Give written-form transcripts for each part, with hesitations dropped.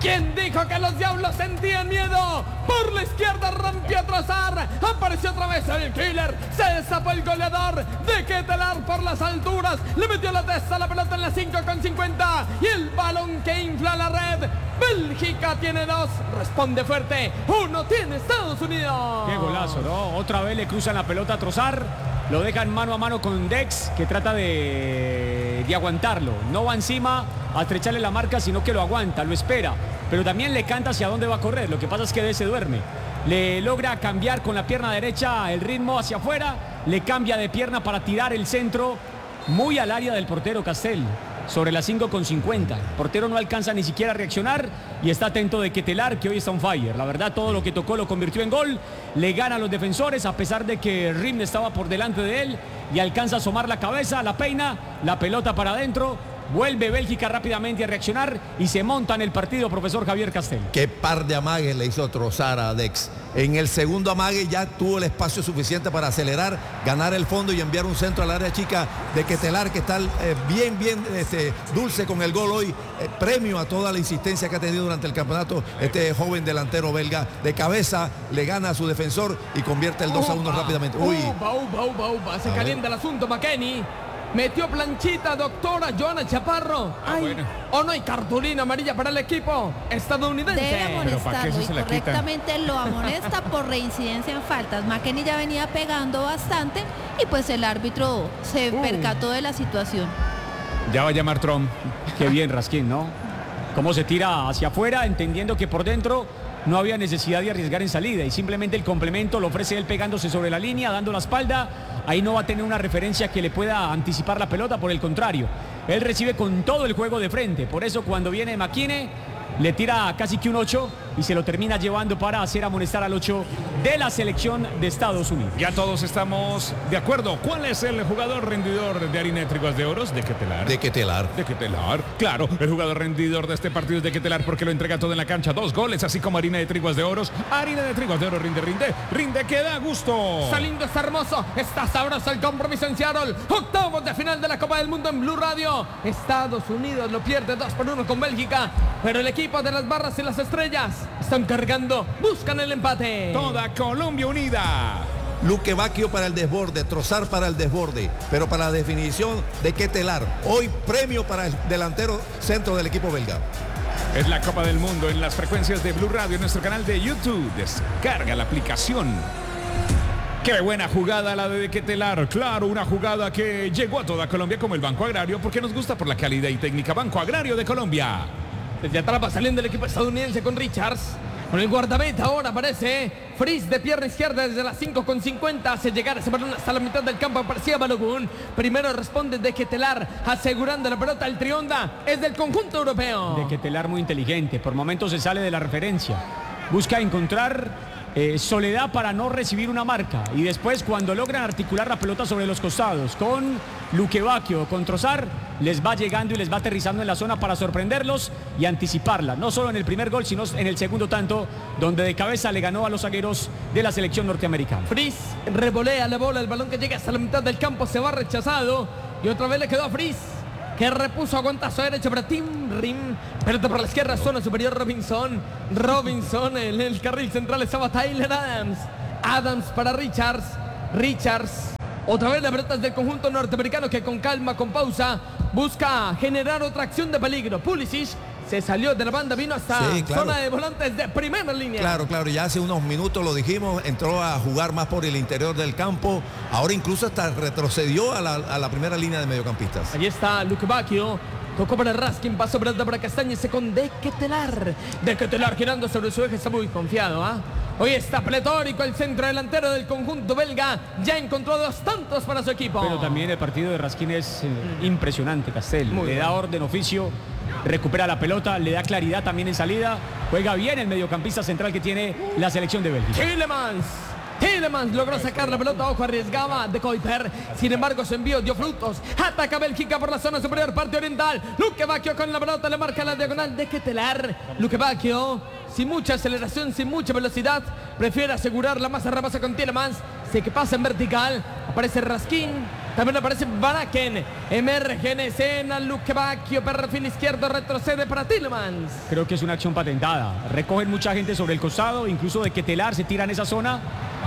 ¿Quién dijo que los diablos sentían miedo? Por la izquierda rompió Trossard. Apareció otra vez el killer. Se destapó el goleador de Ketelaar por las alturas. Le metió la testa a la pelota en la 5,50. Y el balón que infla la red. Bélgica tiene 2. Responde fuerte. 1 tiene Estados Unidos. Qué golazo, ¿no? Otra vez le cruzan la pelota a Trossard. Lo dejan mano a mano con Dex, que trata de aguantarlo. No va encima a estrecharle la marca, sino que lo aguanta, lo espera. Pero también le canta hacia dónde va a correr. Lo que pasa es que Dex se duerme. Le logra cambiar con la pierna derecha el ritmo hacia afuera. Le cambia de pierna para tirar el centro muy al área del portero Castel. Sobre las 5,50. El portero no alcanza ni siquiera a reaccionar y está atento de Ketelaar, que hoy está on fire. La verdad, todo lo que tocó lo convirtió en gol. Le gana a los defensores a pesar de que Rim estaba por delante de él y alcanza a asomar la cabeza, la peina, la pelota para adentro. Vuelve Bélgica rápidamente a reaccionar y se monta en el partido, profesor Javier Castel. Qué par de amagues le hizo Trossard a Dex. En el segundo amague ya tuvo el espacio suficiente para acelerar, ganar el fondo y enviar un centro al área chica de Ketelaar, que está bien dulce con el gol hoy. Premio a toda la insistencia que ha tenido durante el campeonato este joven delantero belga. De cabeza le gana a su defensor y convierte el 2-1 rápidamente. Uy. Se calienta el asunto, McKennie. Metió planchita, doctora Joana Chaparro. Bueno. O no hay cartulina amarilla para el equipo estadounidense. Debe amonestarlo y correctamente lo amonesta por reincidencia en faltas. McKennie ya venía pegando bastante y pues el árbitro se percató de la situación. Ya va a llamar Trump. Qué bien, Raskin, ¿no? Cómo se tira hacia afuera, entendiendo que por dentro no había necesidad de arriesgar en salida y simplemente el complemento lo ofrece él pegándose sobre la línea, dando la espalda. Ahí no va a tener una referencia que le pueda anticipar la pelota, por el contrario. Él recibe con todo el juego de frente. Por eso cuando viene McKennie, le tira casi que un 8 y se lo termina llevando para hacer amonestar al 8 de la selección de Estados Unidos. Ya todos estamos de acuerdo. ¿Cuál es el jugador rendidor de harina de triguas de oros? De Ketelaar. De Ketelaar. De Ketelaar. Claro, el jugador rendidor de este partido es de Ketelaar porque lo entrega todo en la cancha. 2 goles, así como harina de triguas de oros. Harina de triguas de oro rinde que da gusto. Está lindo, está hermoso, está sabroso el compromiso en Seattle. Octavos de final de la Copa del Mundo en Blue Radio. Estados Unidos lo pierde 2-1 con Bélgica, pero el equipo de las barras y las estrellas están cargando, buscan el empate. Toda Colombia unida. Luque Bacchio para el desborde, Trossard para el desborde, pero para la definición de Ketelaar. Hoy premio para el delantero centro del equipo belga. Es la Copa del Mundo en las frecuencias de Blue Radio, en nuestro canal de YouTube. Descarga la aplicación. Qué buena jugada la de Ketelaar. Claro, una jugada que llegó a toda Colombia como el Banco Agrario, porque nos gusta por la calidad y técnica. Banco Agrario de Colombia. Desde atrás va saliendo el equipo estadounidense con Richards. Con el guardameta ahora aparece Fries de pierna izquierda desde las 5,50. Hace llegar ese balón hasta la mitad del campo. Aparecía Balogun. Primero responde de Ketelaar, asegurando la pelota. El trionda es del conjunto europeo. De Ketelaar muy inteligente. Por momentos se sale de la referencia. Busca encontrar soledad para no recibir una marca. Y después, cuando logran articular la pelota sobre los costados con Luque Bacchio, con Trossard, les va llegando y les va aterrizando en la zona para sorprenderlos y anticiparla. No solo en el primer gol, sino en el segundo tanto, donde de cabeza le ganó a los zagueros de la selección norteamericana. Fries revolea la bola, el balón que llega hasta la mitad del campo se va rechazado. Y otra vez le quedó a Fries, que repuso a guantazo derecho para Tim Rim. Pelota por la izquierda, zona superior Robinson. En el carril central estaba Tyler Adams. Adams para Richards. Otra vez la pelota es del conjunto norteamericano, que con calma, con pausa, busca generar otra acción de peligro. Pulisic se salió de la banda, vino hasta zona de volantes de primera línea. Claro, ya hace unos minutos lo dijimos, entró a jugar más por el interior del campo. Ahora incluso hasta retrocedió a la primera línea de mediocampistas. Allí está Luque Bacchio. Tocó para Raskin, pasó para Castañez con de Ketelaar. De Ketelaar girando sobre su eje, está muy confiado, Hoy está pletórico el centro delantero del conjunto belga. Ya encontró 2 tantos para su equipo. Pero también el partido de Raskin es impresionante, Castel. Le da orden, oficio, recupera la pelota, le da claridad también en salida. Juega bien el mediocampista central que tiene la selección de Bélgica. Tielemans logró sacar la pelota, ojo, arriesgaba de Kuiper. Sin embargo, su envío dio frutos. Ataca Bélgica por la zona superior, parte oriental. Luque Bacchio con la pelota, le marca la diagonal de Ketelaar. Luque Bacchio, sin mucha aceleración, sin mucha velocidad, prefiere asegurar la masa rabasa con Tielemans. Sé que pasa en vertical. Aparece Raskin. También aparece Van Aken. Emerge en escena Lukebakio, perfil izquierdo, retrocede para Tielemans. Creo que es una acción patentada. Recogen mucha gente sobre el costado, incluso de Ketelar se tira en esa zona.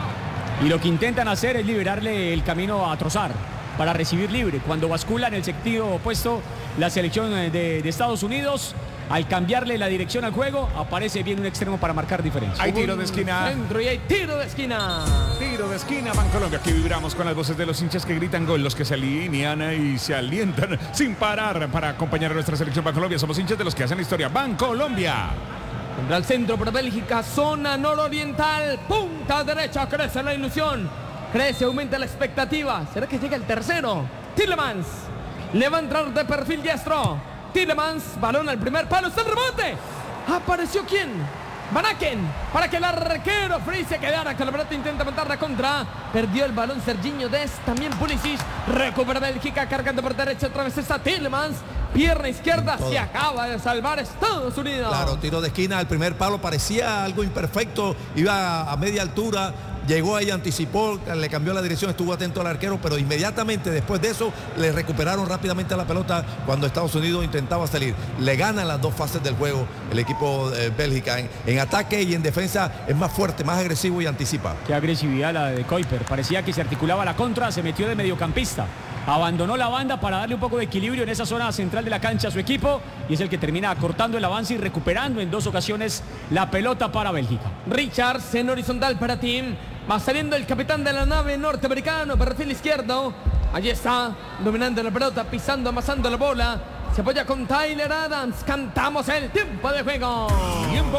Y lo que intentan hacer es liberarle el camino a Trossard para recibir libre. Cuando bascula en el sentido opuesto la selección de Estados Unidos, al cambiarle la dirección al juego, aparece bien un extremo para marcar diferencia. Hay tiro de esquina. Centro y hay tiro de esquina. Tiro de esquina, Bancolombia. Aquí vibramos con las voces de los hinchas que gritan gol, los que se alinean y se alientan sin parar para acompañar a nuestra selección Bancolombia. Somos hinchas de los que hacen la historia. Bancolombia. Contra el centro para Bélgica, zona nororiental, punta derecha, crece la ilusión, crece, aumenta la expectativa. ¿Será que llega el tercero? Tielemans, le va a entrar de perfil diestro. Tielemans, balón al primer palo, está el rebote. ¿Apareció quién? Van Aken, para que el arquero Fries se quedara con la pelota, intenta montar la contra. Perdió el balón Serginho Dest, también Pulisic. Recupera Bélgica, cargando por derecha, otra vez está Tielemans. Pierna izquierda, se acaba de salvar Estados Unidos. Claro, tiro de esquina, el primer palo parecía algo imperfecto, iba a media altura, llegó ahí, anticipó, le cambió la dirección, estuvo atento al arquero, pero inmediatamente después de eso le recuperaron rápidamente la pelota cuando Estados Unidos intentaba salir. Le ganan las dos fases del juego el equipo Bélgica. En ataque y en defensa es más fuerte, más agresivo y anticipa. Qué agresividad la de Kuiper. Parecía que se articulaba la contra, se metió de mediocampista. Abandonó la banda para darle un poco de equilibrio en esa zona central de la cancha a su equipo y es el que termina cortando el avance y recuperando en dos ocasiones la pelota para Bélgica. Richards en horizontal para Tim. Va saliendo el capitán de la nave norteamericano, perfil izquierdo. Allí está, dominando la pelota, pisando, amasando la bola. Se apoya con Tyler Adams. Cantamos el tiempo de juego. Tiempo.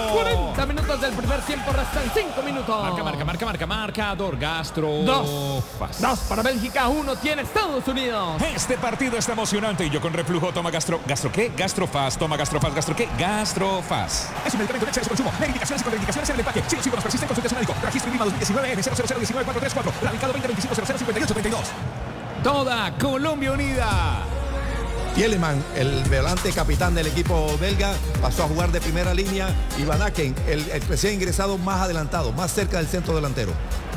40 minutos del primer tiempo, restan 5 minutos. Marcador Gastro. 2 para Bélgica, 1 tiene Estados Unidos. Este partido está emocionante y yo con reflujo toma ¿Gastro qué? Gastrofaz. Toma Gastrofaz. ¿Gastro qué? Gastrofaz. Es un medicamento de exceso consumo. Verificaciones y contraindicaciones en el empaque. Si los síntomas persisten, consulte a su médico. Registro INVIMA 2019 F0019434. Radicado 2025 Toda Colombia unida. Tielemans, el volante capitán del equipo belga, pasó a jugar de primera línea y Van Aken, el recién ingresado, más adelantado, más cerca del centro delantero.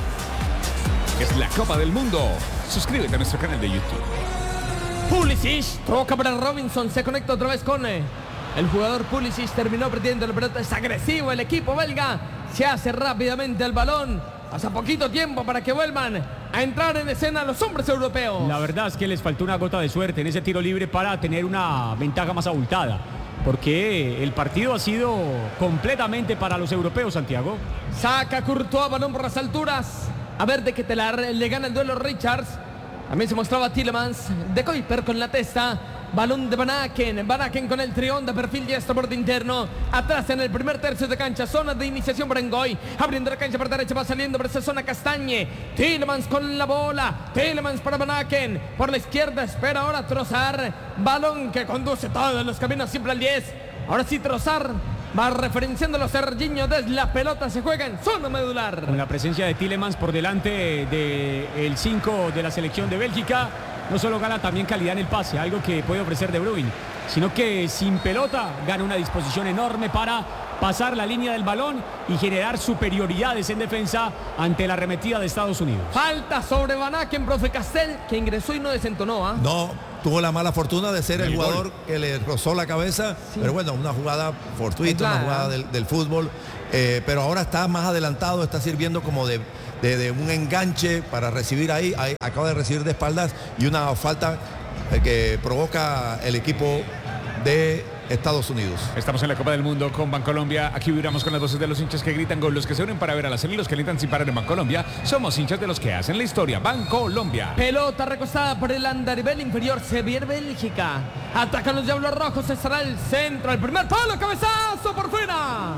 Es la Copa del Mundo. Suscríbete a nuestro canal de YouTube. Pulisic, toca para Robinson, se conecta otra vez con el jugador Pulisic, terminó perdiendo la pelota, es agresivo el equipo belga, se hace rápidamente el balón, pasa poquito tiempo para que vuelvan a entrar en escena los hombres europeos. La verdad es que les faltó una gota de suerte en ese tiro libre para tener una ventaja más abultada, porque el partido ha sido completamente para los europeos, Santiago. Saca Courtois, balón por las alturas. A ver de Ketelar, le gana el duelo Richards. También se mostraba Tielemans, de Kuiper con la testa. Balón de Van Aken con el trión de perfil diestro borde interno. Atrás en el primer tercio de cancha, zona de iniciación para Ngoy. Abriendo la cancha por derecha, va saliendo por esa zona Castañe. Tielemans con la bola. Tielemans para Van Aken. Por la izquierda espera ahora Trossard. Balón que conduce todos los caminos siempre al 10. Ahora sí Trossard va referenciando los Serginho Dest. La pelota se juega en zona medular. Con la presencia de Tielemans por delante del 5 de la selección de Bélgica, no solo gana también calidad en el pase, algo que puede ofrecer De Bruyne, sino que sin pelota gana una disposición enorme para pasar la línea del balón y generar superioridades en defensa ante la arremetida de Estados Unidos. Falta sobre Van Aken, profe Castel, que ingresó y no desentonó. No, tuvo la mala fortuna de ser el jugador gol que le rozó la cabeza, sí. Pero bueno, una jugada fortuita, Claro. una jugada del fútbol, pero ahora está más adelantado, está sirviendo como de un enganche para recibir ahí, acaba de recibir de espaldas y una falta que provoca el equipo de Estados Unidos. Estamos en la Copa del Mundo con Bancolombia. Aquí vibramos con las voces de los hinchas que gritan gol, los que se unen para ver a la serie y los que gritan sin parar en Bancolombia. Somos hinchas de los que hacen la historia. Bancolombia. Pelota recostada por el andarivel inferior. Se viene Bélgica. Atacan los Diablos Rojos. Estará el centro. El primer palo. Cabezazo por fuera.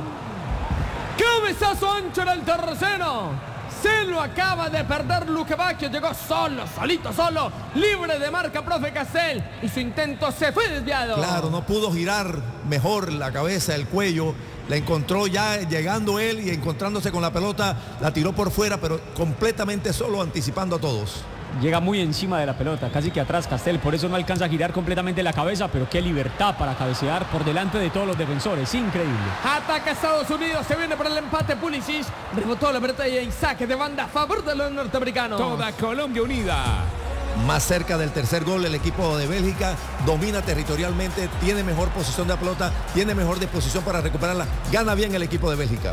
Cabezazo ancho en el tercero. Se lo acaba de perder Lukebakio. Llegó solo, libre de marca, profe Castel. Y su intento se fue desviado. Claro, no pudo girar mejor la cabeza, el cuello. La encontró ya llegando él y encontrándose con la pelota. La tiró por fuera, pero completamente solo, anticipando a todos. Llega muy encima de la pelota, casi que atrás Castel, por eso no alcanza a girar completamente la cabeza, pero qué libertad para cabecear por delante de todos los defensores, increíble. Ataca Estados Unidos, se viene para el empate Pulisic. Rebotó la pelota y saque de banda a favor de los norteamericanos. Toda Colombia unida. más cerca del tercer gol el equipo de Bélgica, domina territorialmente, tiene mejor posición de la pelota, tiene mejor disposición para recuperarla, gana bien el equipo de Bélgica.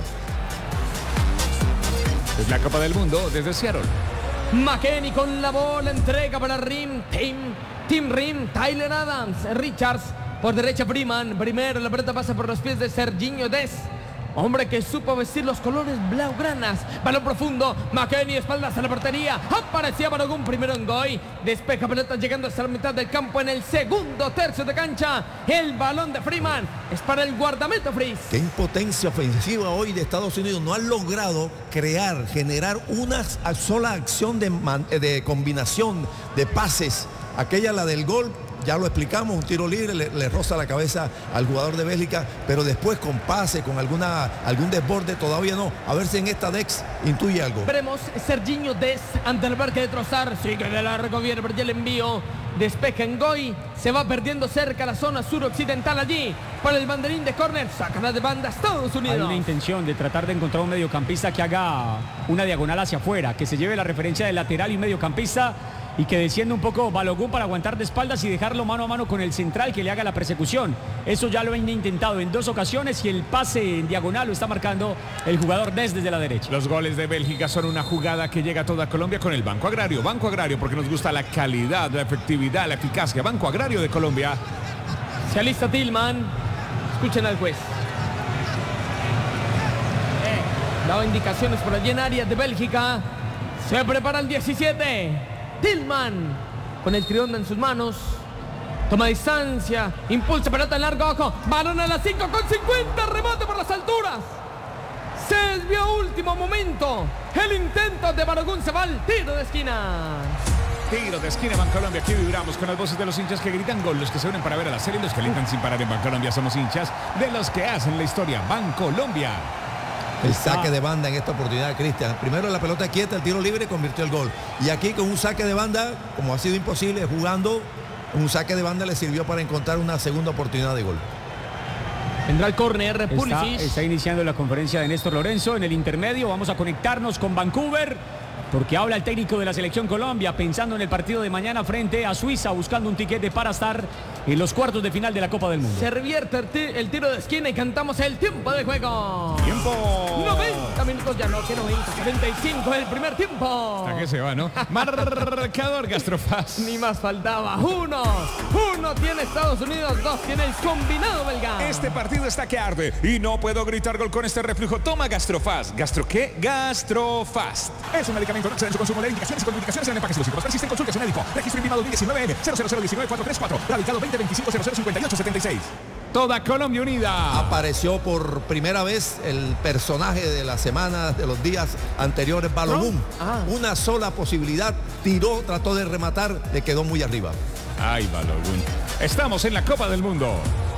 Es la Copa del Mundo desde Seattle. McKennie con la bola, entrega para Rim, Tim Rim, Tyler Adams, Richards, por derecha Freeman, primero la pelota pasa por los pies de Serginho Dest, hombre que supo vestir los colores blaugranas, balón profundo, McKennie, espaldas a la portería, aparecía Balogun primero en Goy, despeja pelota llegando hasta la mitad del campo en el segundo tercio de cancha, el balón de Freeman es para el guardameta Fries. Qué impotencia ofensiva hoy de Estados Unidos, no han logrado generar una sola acción de combinación de pases, aquella la del gol. Ya lo explicamos, un tiro libre, le roza la cabeza al jugador de Bélgica, pero después con pase, con algún desborde, todavía no. A ver si en esta Dex intuye algo. Veremos, Serginho Dest ante el marque de Trossard, sigue de largo, viene por allá el envío, despeja en Goy, se va perdiendo cerca la zona suroccidental allí, para el banderín de córner, saca de banda Estados Unidos. Hay una intención de tratar de encontrar un mediocampista que haga una diagonal hacia afuera, que se lleve la referencia del lateral y mediocampista, y que descienda un poco Balogun para aguantar de espaldas y dejarlo mano a mano con el central que le haga la persecución. Eso ya lo han intentado en 2 ocasiones y el pase en diagonal lo está marcando el jugador desde la derecha. Los goles de Bélgica son una jugada que llega a toda Colombia con el Banco Agrario. Banco Agrario porque nos gusta la calidad, la efectividad, la eficacia. Banco Agrario de Colombia. Se alista Tillman. Escuchen al juez. Daba indicaciones por allí en área de Bélgica. Se prepara el 17. Tillman con el trión en sus manos, toma distancia, impulsa pelota en largo, ojo, balón a las 5 con 50, remate por las alturas, se desvió a último momento, el intento de Balogun, se va al tiro de esquina. Tiro de esquina, Bancolombia. Aquí vibramos con las voces de los hinchas que gritan gol, los que se unen para ver a la serie, los que alientan sin parar en Bancolombia. Somos hinchas de los que hacen la historia. Bancolombia. El saque de banda en esta oportunidad, Cristian. Primero la pelota quieta, el tiro libre, convirtió el gol. Y aquí con un saque de banda, como ha sido imposible, jugando, un saque de banda le sirvió para encontrar una segunda oportunidad de gol. Vendrá el córner, Pulisic. Está iniciando la conferencia de Néstor Lorenzo en el intermedio. Vamos a conectarnos con Vancouver, porque habla el técnico de la Selección Colombia, pensando en el partido de mañana frente a Suiza, buscando un tiquete para estar en los cuartos de final de la Copa del Mundo. Se revierte el tiro de esquina y cantamos el tiempo de juego. ¡Tiempo! 90 minutos, ya no, que 90, 75 el primer tiempo. Hasta que se va, ¿no? Marcador Gastrofast. Ni más faltaba. Uno tiene Estados Unidos, 2 tiene el combinado belga. Este partido está que arde y no puedo gritar gol con este reflujo. Toma Gastrofast. ¿Gastro qué? Gastrofast. Es un medicamento, no excede en su consumo. Leer indicaciones y contraindicaciones en el empaque. Si los síntomas persisten, consulte a su médico. Registro intimado 19M 00019-434. Radicado 2025-0058-76. Toda Colombia unida. Apareció por primera vez el personaje de la semana, de los días anteriores, Balogun. Una sola posibilidad, tiró, trató de rematar, le quedó muy arriba. Ay, Balogun. Estamos en la Copa del Mundo.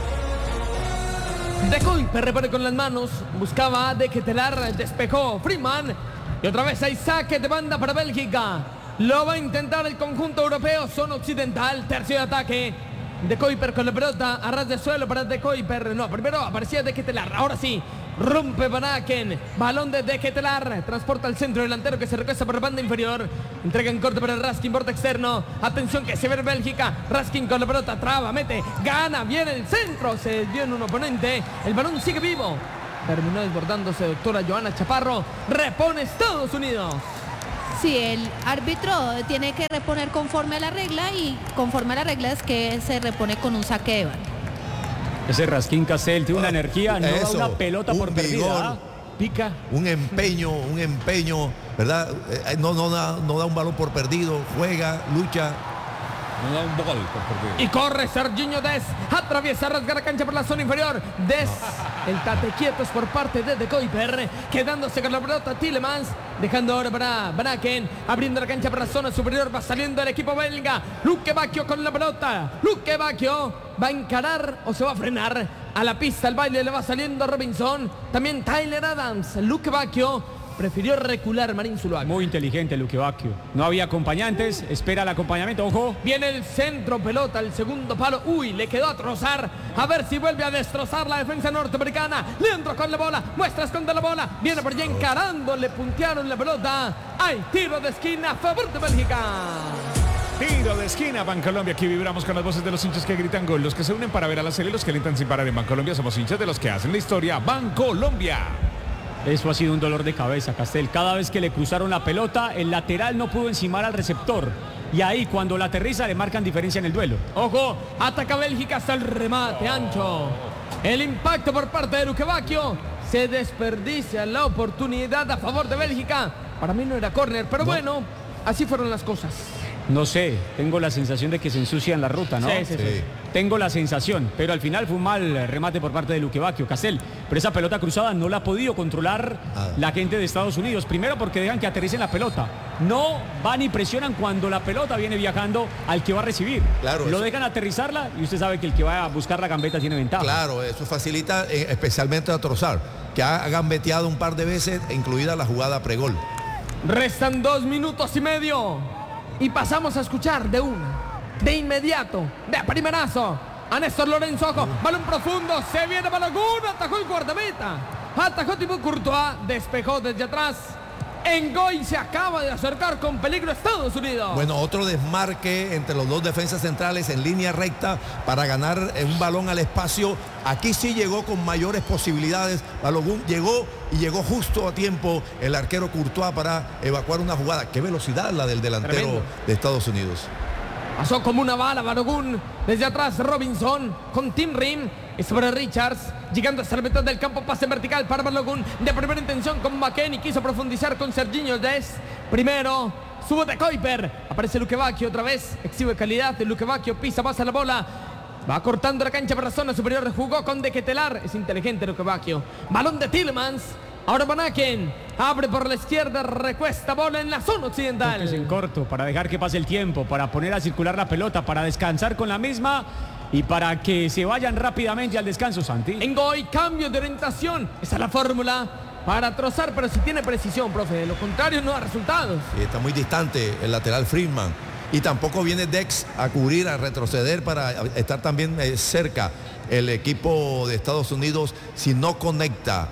De Kuiper repone con las manos, buscaba de Ketelaar, despejó Freeman y otra vez hay saque de banda para Bélgica. Lo va a intentar el conjunto europeo, zona occidental, tercio de ataque. De Kuiper con la pelota, a ras de suelo para De Kuiper. No, primero aparecía de Ketelaar, ahora sí. Rompe Van Aken, balón de Ketelaar, transporta al centro delantero que se recuesta por la banda inferior, entrega en corte para Raskin, borde externo, atención que se ve Bélgica, Raskin con la pelota, traba, mete, gana, viene el centro, se desvió en un oponente, el balón sigue vivo, terminó desbordándose doctora Joana Chaparro, repone Estados Unidos. Sí, el árbitro tiene que reponer conforme a la regla y conforme a la regla es que se repone con un saque de banda. Ese Raskin Castel tiene una energía, no da una pelota por perdida. Pica. Un empeño, ¿verdad? No da un balón por perdido, juega, lucha. No da un gol por perdido. Y corre Serginho Dest, atraviesa, rasga la cancha por la zona inferior. Dest, el tate quieto es por parte de Kuiper, quedándose con la pelota Tielemans, dejando ahora para Van Aken, abriendo la cancha por la zona superior, va saliendo el equipo belga. Luque Bacchio con la pelota. Luque Bacchio va a encarar o se va a frenar a la pista, el baile le va saliendo a Robinson, también Tyler Adams. Luque Bacchio prefirió recular Marín Zuluaga. Muy inteligente Luque Bacchio. No había acompañantes, espera el acompañamiento, ojo. Viene el centro, pelota, el segundo palo. Uy, le quedó a trozar. A ver si vuelve a destrozar la defensa norteamericana. Leandro con la bola, muestra esconde la bola. Viene por allá encarando, le puntearon la pelota. Hay tiro de esquina a favor de Bélgica. Tiro de esquina, Bancolombia. Aquí vibramos con las voces de los hinchas que gritan gol. Los que se unen para ver a la serie, los que alientan sin parar en Bancolombia. Somos hinchas de los que hacen la historia. Bancolombia. Eso ha sido un dolor de cabeza, Castel. Cada vez que le cruzaron la pelota, el lateral no pudo encimar al receptor. Y ahí, cuando la aterriza, le marcan diferencia en el duelo. Ojo, ataca Bélgica hasta el remate ancho. El impacto por parte de Luquevacchio. Se desperdicia la oportunidad a favor de Bélgica. Para mí no era córner, pero bueno, así fueron las cosas. No sé, tengo la sensación de que se ensucian la ruta, ¿no? Sí. Tengo la sensación, pero al final fue un mal remate por parte de Luquevacchio, Castel. Pero esa pelota cruzada no la ha podido controlar la gente de Estados Unidos. Primero porque dejan que aterricen la pelota. No van y presionan cuando la pelota viene viajando al que va a recibir. Claro, lo eso. dejan aterrizarla y usted sabe que el que va a buscar la gambeta tiene ventaja. Claro, eso facilita especialmente a Trossard, que ha gambeteado un par de veces, incluida la jugada pregol. Restan 2 minutos y medio. Y pasamos a escuchar de inmediato, de primerazo, a Néstor Lorenzo. Ojo, balón profundo, se viene Balogun, atajó el guardameta. Atajó Thibaut Courtois, despejó desde atrás. Ngoy se acaba de acercar con peligro a Estados Unidos. Bueno, otro desmarque entre los dos defensas centrales en línea recta para ganar un balón al espacio. Aquí sí llegó con mayores posibilidades. Balogun llegó justo a tiempo el arquero Courtois para evacuar una jugada. Qué velocidad la del delantero Tremendo. de Estados Unidos. Pasó como una bala Balogun. Desde atrás Robinson con Tim Rim. Es sobre Richards. Llegando hasta la mitad del campo. Pase vertical para Balogun. De primera intención con McKennie. Quiso profundizar con Serginho Dest. Primero. Sube de Kuiper. Aparece Luquevacchio otra vez. Exhibe calidad. Luquevacchio pisa, pasa la bola. Va cortando la cancha para la zona superior. Jugó con De Ketelaere. Es inteligente Luquevacchio. Balón de Tielemans. Ahora Van Aken. Abre por la izquierda. Recuesta bola en la zona occidental. Es en corto, para dejar que pase el tiempo, para poner a circular la pelota, para descansar con la misma y para que se vayan rápidamente al descanso, Santi. Ngoy, cambio de orientación. Esa es la fórmula para Trossard, pero si tiene precisión, profe. De lo contrario, no da resultados. Está muy distante el lateral Friedman. Y tampoco viene Dex a cubrir, a retroceder para estar también cerca el equipo de Estados Unidos. Si no conecta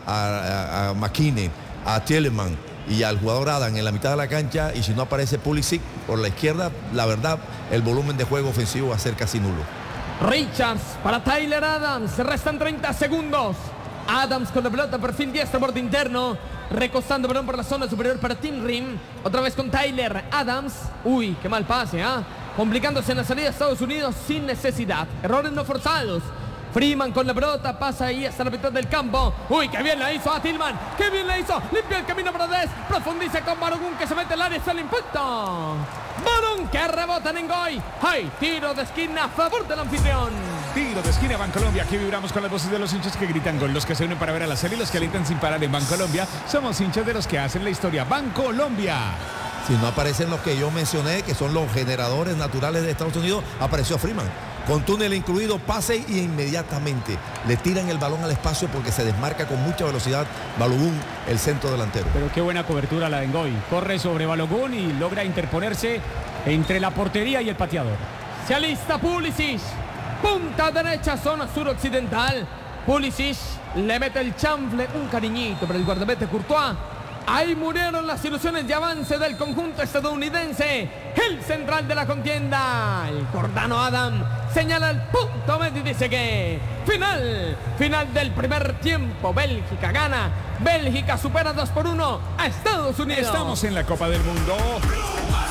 a McKennie, a Tielemans y al jugador Adam en la mitad de la cancha, y si no aparece Pulisic por la izquierda, la verdad, el volumen de juego ofensivo va a ser casi nulo. Richards para Tyler Adams. Restan 30 segundos. Adams con la pelota, perfil diestro, borde interno. Recostando balón por la zona superior para Tim Rim. Otra vez con Tyler Adams. Uy, qué mal pase, complicándose en la salida de Estados Unidos sin necesidad. Errores no forzados. Freeman con la pelota, pasa ahí hasta la mitad del campo. Uy, qué bien la hizo a Tillman. Qué bien la hizo. Limpia el camino para Dest. Profundiza con Balogun que se mete al área. Está el impacto. Balón que rebota en Ngoy. ¡Ay! Tiro de esquina a favor del anfitrión. Tiro de esquina, Bancolombia. Aquí vibramos con las voces de los hinchas que gritan gol. Los que se unen para ver a la serie, los que alientan sin parar en Bancolombia. Somos hinchas de los que hacen la historia. Bancolombia. Si no aparecen los que yo mencioné, que son los generadores naturales de Estados Unidos, apareció Freeman. Con túnel incluido, pase y inmediatamente le tiran el balón al espacio porque se desmarca con mucha velocidad Balogun, el centro delantero. Pero qué buena cobertura la de Ngoy. Corre sobre Balogun y logra interponerse entre la portería y el pateador. Se alista Pulisic. Punta derecha, zona suroccidental. Pulisic le mete el chanfle, un cariñito para el guardameta Courtois. Ahí murieron las ilusiones de avance del conjunto estadounidense. El central de la contienda, el Jordano Adam, señala el punto medio y dice que final del primer tiempo. Bélgica gana. Bélgica supera 2-1 a Estados Unidos. Estamos en la Copa del Mundo.